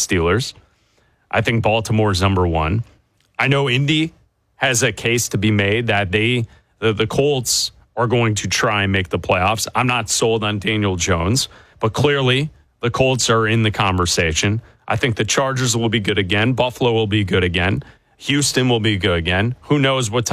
Steelers. I think Baltimore's number one. I know Indy has a case to be made that the Colts are going to try and make the playoffs. I'm not sold on Daniel Jones, but clearly the Colts are in the conversation. I think the Chargers will be good again. Buffalo will be good again. Houston will be good again. Who knows what